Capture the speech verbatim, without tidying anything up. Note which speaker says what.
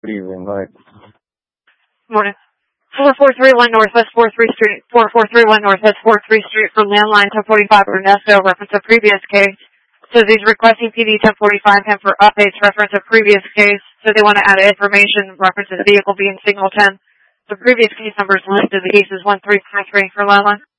Speaker 1: Good evening, hi.
Speaker 2: Morning. four four three one Northwest fourth Street, four four three one Northwest fourth Street for landline ten forty-five Ernesto, reference a previous case. So he's requesting P D ten forty-five him for updates, reference a previous case. So they want to add information, reference to the vehicle being signal ten. The previous case number is listed. The case is one three four three for landline.